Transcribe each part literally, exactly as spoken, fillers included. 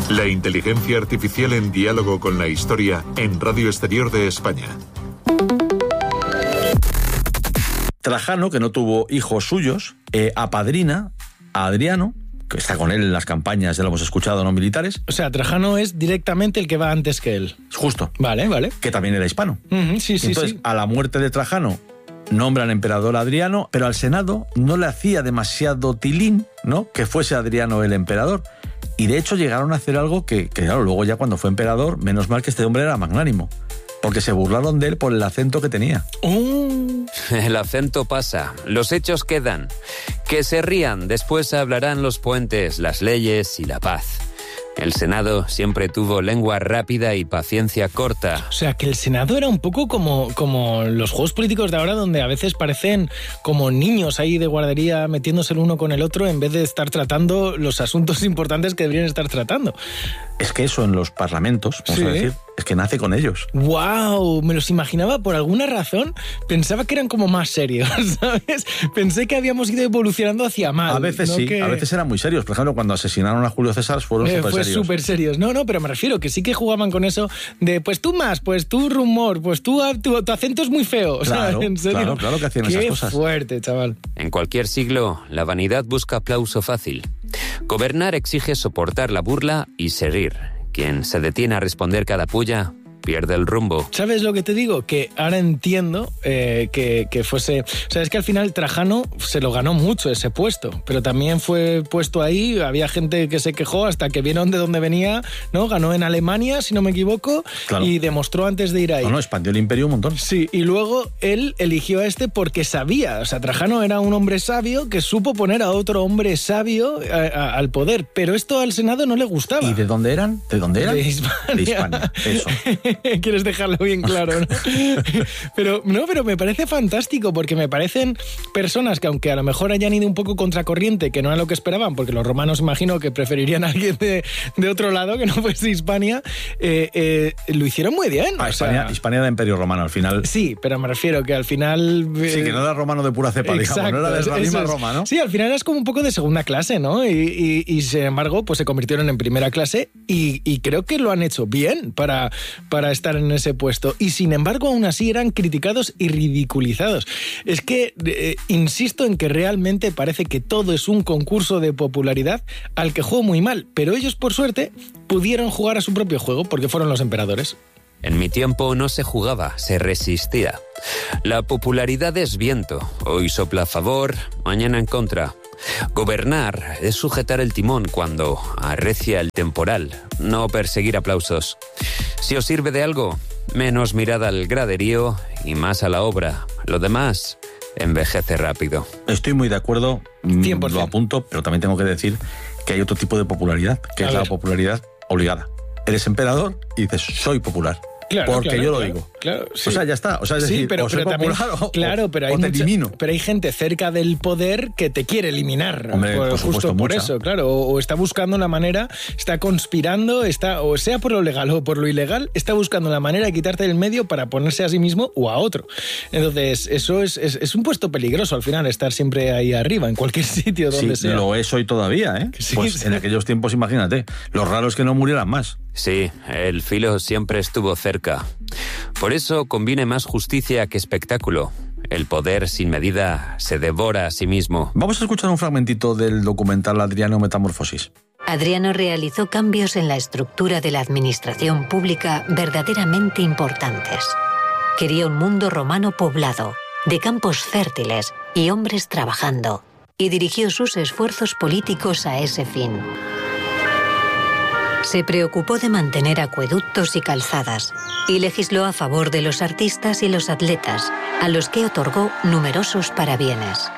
La inteligencia artificial en diálogo con la historia en Radio Exterior de España. Trajano, que no tuvo hijos suyos, eh, apadrina a Adriano, que está con él en las campañas, ya lo hemos escuchado, no militares. O sea, Trajano es directamente el que va antes que él. Justo. Vale, vale. Que también era hispano. Uh-huh, sí, sí, Entonces, sí. a la muerte de Trajano, nombran emperador a Adriano, pero al Senado no le hacía demasiado tilín, ¿no?, que fuese Adriano el emperador. Y de hecho llegaron a hacer algo que, que, claro, luego ya cuando fue emperador, menos mal que este hombre era magnánimo, porque se burlaron de él por el acento que tenía. Uh. El acento pasa, los hechos quedan. Que se rían, después hablarán los puentes, las leyes y la paz. El Senado siempre tuvo lengua rápida y paciencia corta. O sea, que el Senado era un poco como, como los juegos políticos de ahora, donde a veces parecen como niños ahí de guardería metiéndose el uno con el otro en vez de estar tratando los asuntos importantes que deberían estar tratando. Es que eso en los parlamentos, vamos ¿Sí? a decir, es que nace con ellos. ¡Wow! Me los imaginaba, por alguna razón, pensaba que eran como más serios, ¿sabes? Pensé que habíamos ido evolucionando hacia mal. A veces ¿no? sí, que... a veces eran muy serios. Por ejemplo, cuando asesinaron a Julio César fueron eh, súper fue serios. súper serios. No, no, pero me refiero que sí que jugaban con eso de, pues tú más, pues tú rumor, pues tú, tu, tu acento es muy feo. Claro, o sea, ¿en serio? claro, claro que hacían Qué esas cosas. Qué fuerte, chaval. En cualquier siglo, la vanidad busca aplauso fácil. Gobernar exige soportar la burla y seguir. Quien se detiene a responder cada puya pierde el rumbo. ¿Sabes lo que te digo? Que ahora entiendo eh, que, que fuese... O sea, es que al final Trajano se lo ganó mucho ese puesto, pero también fue puesto ahí, había gente que se quejó hasta que vieron de dónde venía, ¿no? Ganó en Alemania, si no me equivoco, claro. Y demostró antes de ir ahí. No, no, expandió el imperio un montón. Sí, y luego él eligió a este porque sabía, o sea, Trajano era un hombre sabio que supo poner a otro hombre sabio a, a, al poder, pero esto al Senado no le gustaba. ¿Y de dónde eran? ¿De dónde eran? De Hispania. De Hispania, eso. Quieres dejarlo bien claro, ¿no? Pero no, pero me parece fantástico porque me parecen personas que aunque a lo mejor hayan ido un poco contracorriente, que no era lo que esperaban, porque los romanos imagino que preferirían a alguien de, de otro lado que no fuese Hispania, eh, eh, lo hicieron muy bien. Ah, o Hispania, sea, Hispania era imperio romano al final. Sí, pero me refiero que al final... Eh, sí, que no era romano de pura cepa, exacto, digamos, no era de la misma es. Roma, ¿no? Sí, al final eras como un poco de segunda clase, ¿no? Y, y, y sin embargo, pues se convirtieron en primera clase y, y creo que lo han hecho bien para, para estar en ese puesto. Y sin embargo, aún así eran criticados y ridiculizados. Es que, eh, insisto en que realmente parece que todo es un concurso de popularidad al que jugó muy mal, pero ellos, por suerte, pudieron jugar a su propio juego porque fueron los emperadores. En mi tiempo no se jugaba, se resistía. La popularidad es viento. Hoy sopla a favor, mañana en contra. Gobernar es sujetar el timón cuando arrecia el temporal, no perseguir aplausos. Si os sirve de algo, menos mirada al graderío y más a la obra. Lo demás envejece rápido. Estoy muy de acuerdo, cien por ciento. Lo apunto, pero también tengo que decir que hay otro tipo de popularidad, que A es ver. la popularidad obligada. Eres emperador y dices, soy popular. Claro, porque claro, yo lo claro, digo. Claro, sí. O sea, ya está. O sea, es sí, decir, pero, o soy pero también, popular o, claro, pero hay, o te mucha- elimino. pero hay gente cerca del poder que te quiere eliminar. Hombre, por, por justo supuesto, por mucha. eso, claro. O, o está buscando una manera, está conspirando, está, o sea por lo legal o por lo ilegal, está buscando la manera de quitarte del medio para ponerse a sí mismo o a otro. Entonces, eso es, es, es un puesto peligroso al final, estar siempre ahí arriba, en cualquier sitio donde Sí, sea. lo es hoy todavía, ¿eh? Sí, pues sí. en aquellos tiempos, imagínate. Lo raro es que no murieran más. Sí, el filo siempre estuvo cerca. Por eso conviene más justicia que espectáculo. El poder sin medida se devora a sí mismo. Vamos a escuchar un fragmentito del documental Adriano Metamorfosis. Adriano realizó cambios en la estructura de la administración pública verdaderamente importantes. Quería un mundo romano poblado, de campos fértiles y hombres trabajando, y dirigió sus esfuerzos políticos a ese fin. Se preocupó de mantener acueductos y calzadas y legisló a favor de los artistas y los atletas, a los que otorgó numerosos parabienes.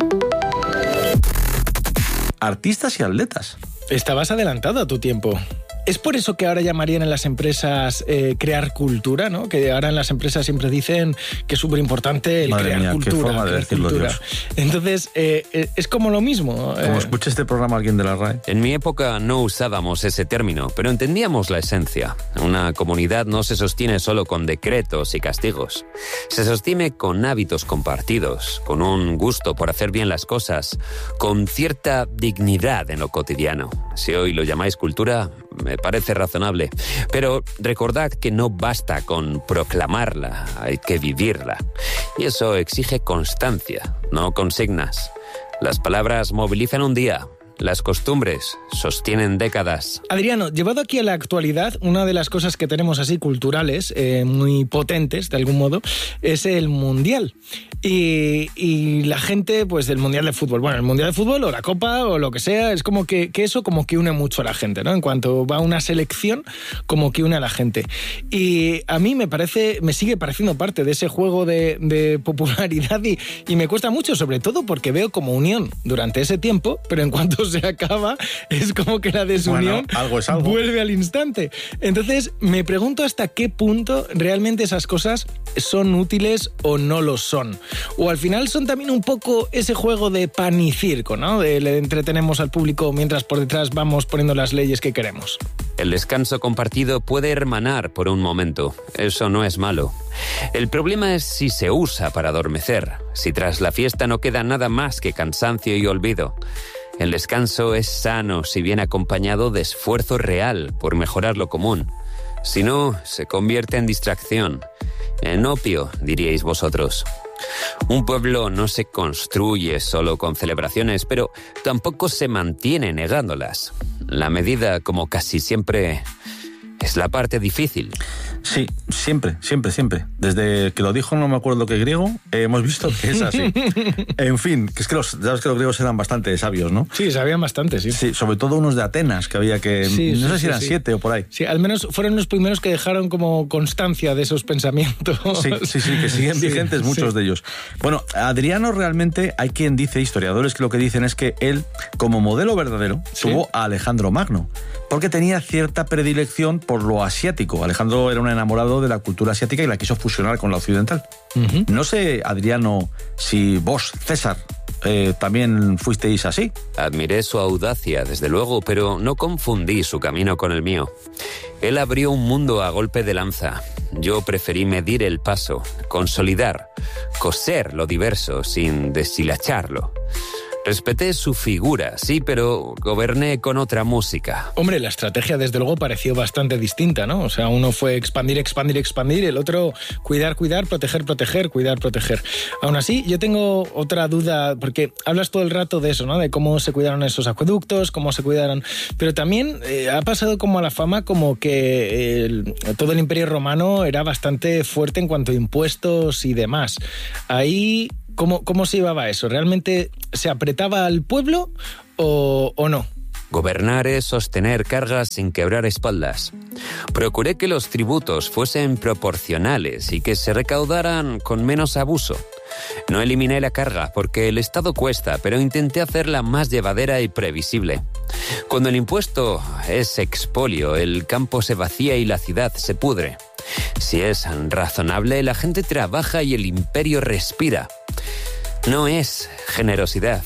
Artistas y atletas. Estabas adelantado a tu tiempo. Es por eso que ahora llamarían en las empresas eh, crear cultura, ¿no? Que ahora en las empresas siempre dicen que es súper importante el Madre crear mía, qué cultura. forma de crear decirlo, cultura. Dios. Entonces, eh, eh, es como lo mismo. Como eh, escuche este programa alguien de la R A E. En mi época no usábamos ese término, pero entendíamos la esencia. Una comunidad no se sostiene solo con decretos y castigos. Se sostiene con hábitos compartidos, con un gusto por hacer bien las cosas, con cierta dignidad en lo cotidiano. Si hoy lo llamáis cultura, me parece razonable. Pero recordad que no basta con proclamarla, hay que vivirla. Y eso exige constancia, no consignas. Las palabras movilizan un día. Las costumbres sostienen décadas. Adriano, llevado aquí a la actualidad, una de las cosas que tenemos así culturales, eh, muy potentes de algún modo, es el Mundial. Y, y la gente, pues del Mundial de Fútbol. Bueno, el Mundial de Fútbol o la Copa o lo que sea, es como que, que eso como que une mucho a la gente, ¿no? En cuanto va una selección, como que une a la gente. Y a mí me parece, me sigue pareciendo parte de ese juego de, de popularidad y, y me cuesta mucho, sobre todo porque veo como unión durante ese tiempo, pero en cuanto se acaba, es como que la desunión bueno, algo es algo. Vuelve al instante. Entonces, me pregunto hasta qué punto realmente esas cosas son útiles o no lo son. O al final son también un poco ese juego de pan y circo, ¿no? De le entretenemos al público mientras por detrás vamos poniendo las leyes que queremos. El descanso compartido puede hermanar por un momento. Eso no es malo. El problema es si se usa para adormecer, si tras la fiesta no queda nada más que cansancio y olvido. El descanso es sano si viene acompañado de esfuerzo real por mejorar lo común. Si no, se convierte en distracción, en opio, diríais vosotros. Un pueblo no se construye solo con celebraciones, pero tampoco se mantiene negándolas. La medida, como casi siempre, es la parte difícil. Sí, siempre, siempre, siempre. Desde que lo dijo, no me acuerdo qué griego, eh, hemos visto que es así. En fin, que es que los, sabes que los griegos eran bastante sabios, ¿no? Sí, sabían bastante, sí. Sí, sobre todo unos de Atenas, que había que... Sí, no sí, sé si sí, eran sí. siete o por ahí. Sí, al menos fueron los primeros que dejaron como constancia de esos pensamientos. Sí, sí, sí, que siguen Sí, vigentes muchos sí. de ellos. Bueno, Adriano realmente, hay quien dice, historiadores que lo que dicen es que él, como modelo verdadero, Sí. tuvo a Alejandro Magno, porque tenía cierta predilección por lo asiático. Alejandro era un enamorado de la cultura asiática y la quiso fusionar con la occidental. Uh-huh. No sé, Adriano, si vos, César, eh, también fuisteis así. Admiré su audacia, desde luego, pero no confundí su camino con el mío. Él abrió un mundo a golpe de lanza. Yo preferí medir el paso, consolidar, coser lo diverso sin deshilacharlo. Respeté su figura, sí, pero goberné con otra música. Hombre, la estrategia desde luego pareció bastante distinta, ¿no? O sea, uno fue expandir, expandir, expandir, el otro cuidar, cuidar, proteger, proteger, cuidar, proteger. Aún así, yo tengo otra duda, porque hablas todo el rato de eso, ¿no? De cómo se cuidaron esos acueductos, cómo se cuidaron... Pero también eh, ha pasado como a la fama como que el, todo el Imperio Romano era bastante fuerte en cuanto a impuestos y demás. Ahí... ¿Cómo, ¿Cómo se llevaba eso? ¿Realmente se apretaba al pueblo o, o no? Gobernar es sostener cargas sin quebrar espaldas. Procuré que los tributos fuesen proporcionales y que se recaudaran con menos abuso. No eliminé la carga porque el Estado cuesta, pero intenté hacerla más llevadera y previsible. Cuando el impuesto es expolio, el campo se vacía y la ciudad se pudre. Si es razonable, la gente trabaja y el imperio respira. No es generosidad,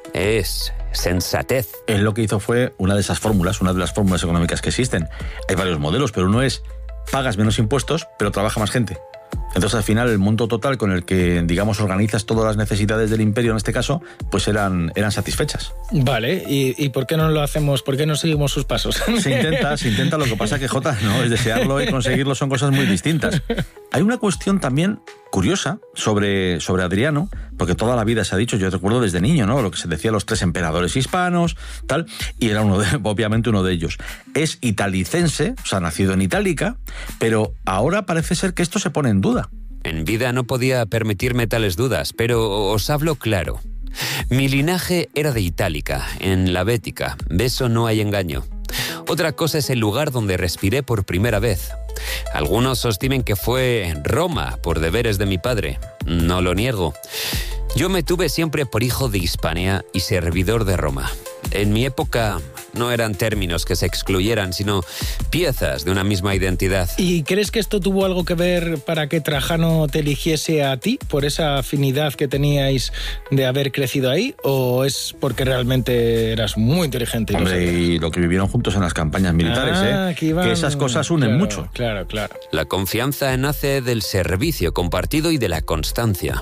es sensatez. Él lo que hizo fue una de esas fórmulas, una de las fórmulas económicas que existen. Hay varios modelos, pero uno es pagas menos impuestos, pero trabaja más gente. Entonces, al final, el monto total con el que, digamos, organizas todas las necesidades del imperio, en este caso, pues eran, eran satisfechas. Vale, ¿y, y por qué no lo hacemos? ¿Por qué no seguimos sus pasos? Se intenta, se intenta, lo que pasa que, Jota, no, es desearlo y conseguirlo son cosas muy distintas. Hay una cuestión también curiosa sobre, sobre Adriano, porque toda la vida se ha dicho, yo recuerdo desde niño, ¿no? Lo que se decía los tres emperadores hispanos, tal, y era uno de, obviamente uno de ellos. Es italicense, o sea, nacido en Itálica, pero ahora parece ser que esto se pone en duda. En vida no podía permitirme tales dudas, pero os hablo claro. Mi linaje era de Itálica, en la Bética, de eso no hay engaño. Otra cosa es el lugar donde respiré por primera vez. Algunos sostienen que fue en Roma, por deberes de mi padre. No lo niego. Yo me tuve siempre por hijo de Hispania y servidor de Roma. En mi época no eran términos que se excluyeran, sino piezas de una misma identidad. ¿Y crees que esto tuvo algo que ver para que Trajano te eligiese a ti, por esa afinidad que teníais de haber crecido ahí? ¿O es porque realmente eras muy inteligente? Y Hombre, y lo que vivieron juntos en las campañas militares, ah, ¿eh? Que, iban... que esas cosas unen claro, mucho. Claro, claro. La confianza nace del servicio compartido y de la constancia.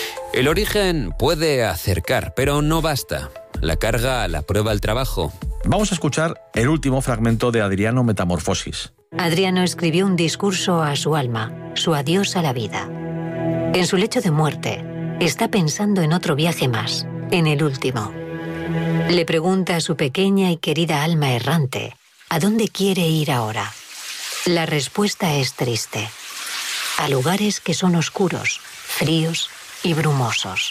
El origen puede acercar, pero no basta. La carga la prueba el trabajo. Vamos a escuchar el último fragmento de Adriano Metamorfosis. Adriano escribió un discurso a su alma, su adiós a la vida. En su lecho de muerte, está pensando en otro viaje más, en el último. Le pregunta a su pequeña y querida alma errante, ¿a dónde quiere ir ahora? La respuesta es triste. A lugares que son oscuros, fríos y brumosos.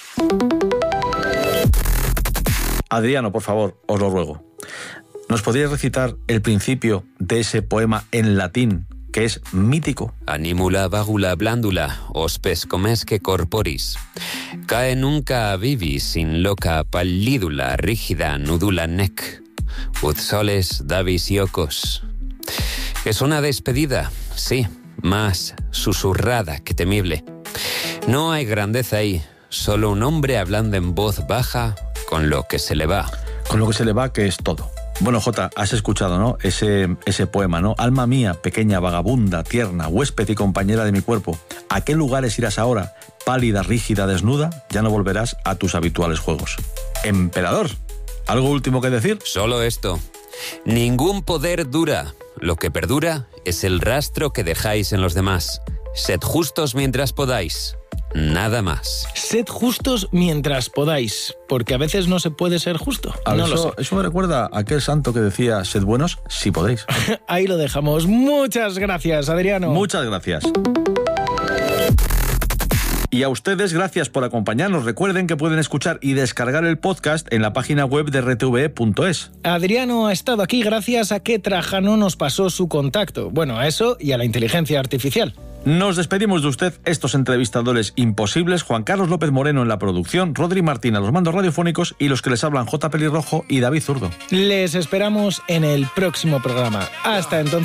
Adriano, por favor, os lo ruego. ¿Nos podríais recitar el principio de ese poema en latín, que es mítico? Animula vagula blandula, hospes comesque corporis. Cae nunca vivis in loca pallidula rígida nudula nec. Ud soles davis iocos. Es una despedida, sí, más susurrada que temible. No hay grandeza ahí, solo un hombre hablando en voz baja con lo que se le va. Con lo que se le va, que es todo. Bueno, Jota, has escuchado, ¿no? Ese, ese poema, ¿no? Alma mía, pequeña, vagabunda, tierna, huésped y compañera de mi cuerpo, ¿a qué lugares irás ahora? Pálida, rígida, desnuda, ya no volverás a tus habituales juegos. Emperador, ¿algo último que decir? Solo esto. Ningún poder dura. Lo que perdura es el rastro que dejáis en los demás. Sed justos mientras podáis. Nada más. Sed justos mientras podáis, porque a veces no se puede ser justo. A no eso, lo sé. Eso me recuerda a aquel santo que decía, sed buenos si podéis. Ahí lo dejamos. Muchas gracias, Adriano. Muchas gracias. Y a ustedes, gracias por acompañarnos. Recuerden que pueden escuchar y descargar el podcast en la página web de r t v e punto es. Adriano ha estado aquí gracias a que Trajano nos pasó su contacto. Bueno, a eso y a la inteligencia artificial. Nos despedimos de usted, estos entrevistadores imposibles, Juan Carlos López Moreno en la producción, Rodri Martín a los mandos radiofónicos y los que les hablan J. Pelirrojo y David Zurdo. Les esperamos en el próximo programa. Hasta entonces.